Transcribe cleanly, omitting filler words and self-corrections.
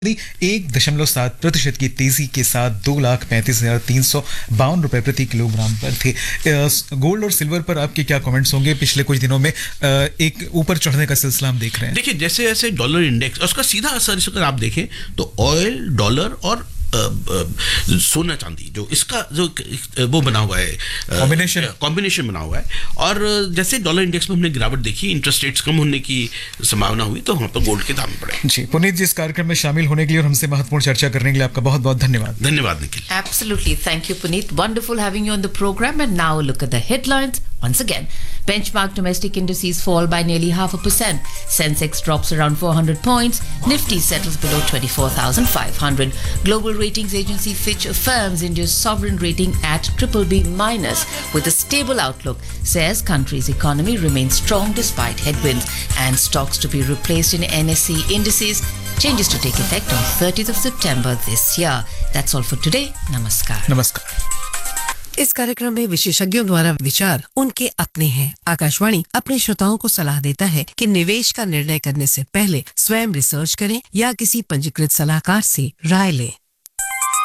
1.7% की तेजी के साथ 2,35,352 रुपए प्रति किलोग्राम पर थे। गोल्ड और सिल्वर पर आपके क्या कमेंट्स होंगे? पिछले कुछ दिनों में एक ऊपर चढ़ने का सिलसिला हम देख रहे हैं। देखिए, जैसे जैसे डॉलर इंडेक्स, उसका सीधा असर अगर आप देखें तो ऑयल, डॉलर और सोना चांदी, जो इसका जो वो बना हुआ है, कॉम्बिनेशन बना हुआ है। और जैसे डॉलर इंडेक्स में हमने गिरावट देखी, इंटरेस्ट रेट्स कम होने की संभावना हुई, तो वहाँ पर गोल्ड के दाम बढ़े। जी, पुनीत जी, इस कार्यक्रम में शामिल होने के लिए और हमसे महत्वपूर्ण चर्चा करने के लिए आपका बहुत बहुत धन्यवाद। धन्यवाद Nikhil. Absolutely, thank you Puneet, wonderful having you on the program. And now look at the headlines once again. Benchmark domestic indices fall by nearly 0.5%. Sensex drops around 400 points. Nifty settles below 24,500. Global ratings agency Fitch affirms India's sovereign rating at BBB- with a stable outlook, says country's economy remains strong despite headwinds, and stocks to be replaced in NSE indices. Changes to take effect on 30th of September this year. That's all for today. Namaskar. नमस्कार। इस कार्यक्रम में विशेषज्ञों द्वारा विचार उनके अपने हैं। आकाशवाणी अपने श्रोताओं को सलाह देता है कि निवेश का निर्णय करने से पहले स्वयं रिसर्च करें या किसी पंजीकृत सलाहकार से राय लें।